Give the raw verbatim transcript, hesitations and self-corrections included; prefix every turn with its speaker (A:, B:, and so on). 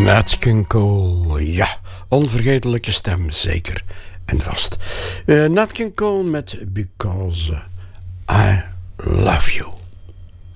A: Nat King Cole, ja, onvergetelijke stem, zeker en vast. Uh, Nat King Cole met Because I Love You.